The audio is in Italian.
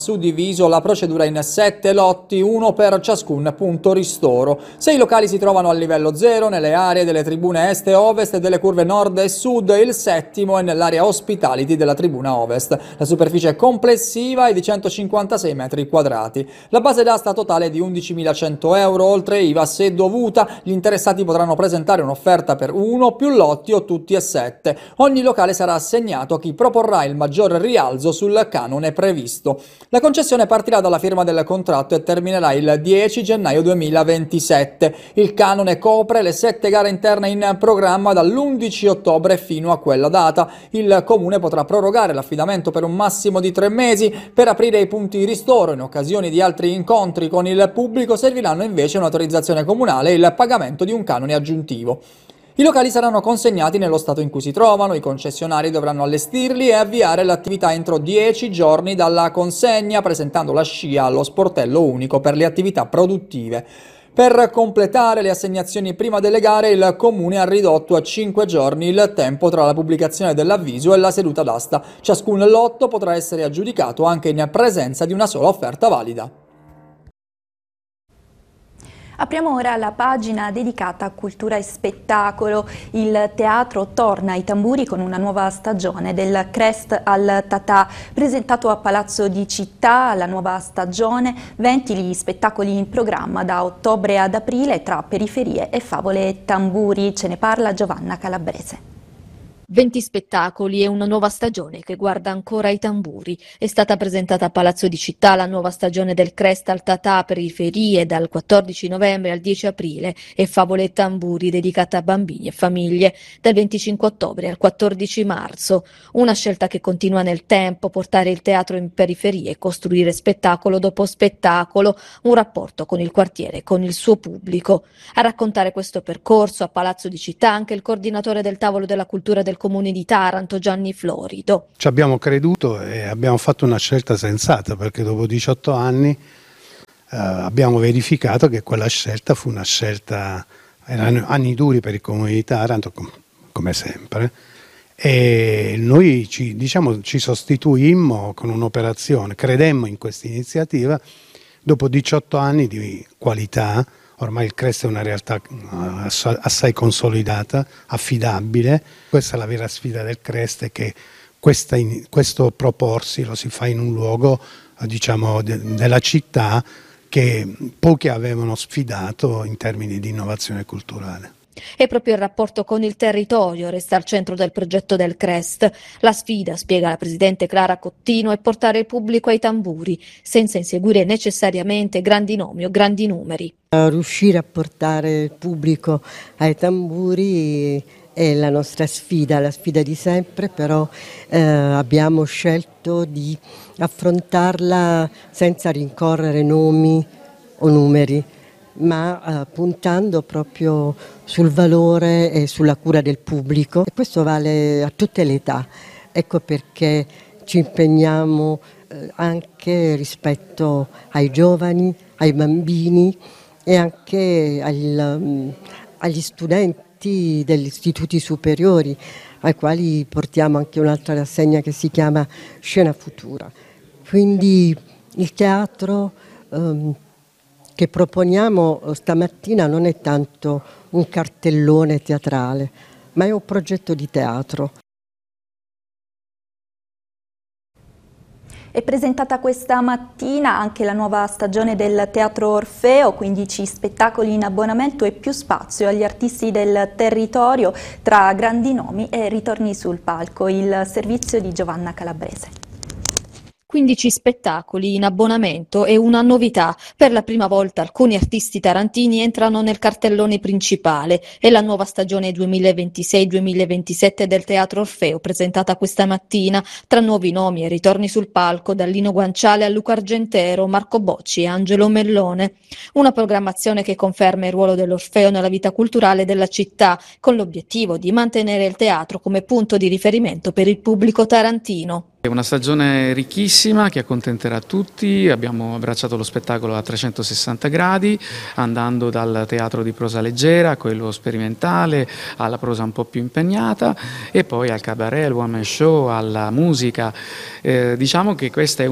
Suddiviso la procedura in 7 lotti, uno per ciascun punto ristoro. 6 locali si trovano al livello 0 nelle aree delle tribune est e ovest e delle curve nord e sud, il settimo è nell'area hospitality della tribuna ovest. La superficie complessiva è di 156 metri quadrati. La base d'asta totale è di 11.100 euro, oltre IVA se dovuta. Gli interessati potranno presentare un'offerta per uno, più lotti o tutti e 7. Ogni locale sarà assegnato a chi proporrà il maggior rialzo sul canone previsto. La concessione partirà dalla firma del contratto e terminerà il 10 gennaio 2027. Il canone copre le 7 gare interne in programma dall'11 ottobre fino a quella data. Il comune potrà prorogare l'affidamento per un massimo di 3 mesi. Per aprire i punti ristoro in occasione di altri incontri con il pubblico serviranno invece un'autorizzazione comunale e il pagamento di un canone aggiuntivo. I locali saranno consegnati nello stato in cui si trovano, i concessionari dovranno allestirli e avviare l'attività entro 10 giorni dalla consegna, presentando la SCIA allo sportello unico per le attività produttive. Per completare le assegnazioni prima delle gare, il Comune ha ridotto a 5 giorni il tempo tra la pubblicazione dell'avviso e la seduta d'asta. Ciascun lotto potrà essere aggiudicato anche in presenza di una sola offerta valida. Apriamo ora la pagina dedicata a cultura e spettacolo. Il teatro torna ai tamburi con una nuova stagione del Crest al Tatà, presentato a Palazzo di Città. La nuova stagione, 20 gli spettacoli in programma da ottobre ad aprile tra periferie e favole e tamburi. Ce ne parla Giovanna Calabrese. 20 spettacoli e una nuova stagione che guarda ancora i tamburi. È stata presentata a Palazzo di Città la nuova stagione del Crest al Tatà periferie dal 14 novembre al 10 aprile e Favole e tamburi dedicata a bambini e famiglie dal 25 ottobre al 14 marzo. Una scelta che continua nel tempo, portare il teatro in periferie, costruire spettacolo dopo spettacolo, un rapporto con il quartiere e con il suo pubblico. A raccontare questo percorso a Palazzo di Città anche il coordinatore del tavolo della cultura del Comune di Taranto, Gianni Florido. Ci abbiamo creduto e abbiamo fatto una scelta sensata, perché dopo 18 anni abbiamo verificato che quella scelta fu una scelta, erano anni duri per il Comune di Taranto, come sempre, e noi ci sostituimmo con un'operazione, credemmo in questa iniziativa, dopo 18 anni di qualità. Ormai il Crest è una realtà assai consolidata, affidabile. Questa è la vera sfida del Crest, è che questo proporsi lo si fa in un luogo della città che pochi avevano sfidato in termini di innovazione culturale. E proprio il rapporto con il territorio resta al centro del progetto del Crest. La sfida, spiega la presidente Clara Cottino, è portare il pubblico ai tamburi, senza inseguire necessariamente grandi nomi o grandi numeri. Riuscire a portare il pubblico ai tamburi è la nostra sfida, la sfida di sempre, però abbiamo scelto di affrontarla senza rincorrere nomi o numeri, ma puntando proprio sul valore e sulla cura del pubblico, e questo vale a tutte le età. Ecco perché ci impegniamo anche rispetto ai giovani, ai bambini e anche agli studenti degli istituti superiori, ai quali portiamo anche un'altra rassegna che si chiama Scena Futura. Quindi il teatro che proponiamo stamattina non è tanto un cartellone teatrale, ma è un progetto di teatro. È presentata questa mattina anche la nuova stagione del Teatro Orfeo, 15 spettacoli in abbonamento e più spazio agli artisti del territorio tra grandi nomi e ritorni sul palco. Il servizio di Giovanna Calabrese. 15 spettacoli in abbonamento e una novità. Per la prima volta alcuni artisti tarantini entrano nel cartellone principale. È la nuova stagione 2026-2027 del Teatro Orfeo, presentata questa mattina, tra nuovi nomi e ritorni sul palco, da Lino Guanciale a Luca Argentero, Marco Bocci e Angelo Mellone. Una programmazione che conferma il ruolo dell'Orfeo nella vita culturale della città, con l'obiettivo di mantenere il teatro come punto di riferimento per il pubblico tarantino. È una stagione ricchissima che accontenterà tutti. Abbiamo abbracciato lo spettacolo a 360 gradi, andando dal teatro di prosa leggera a quello sperimentale, alla prosa un po' più impegnata e poi al cabaret, al one man show, alla musica. Diciamo che questa è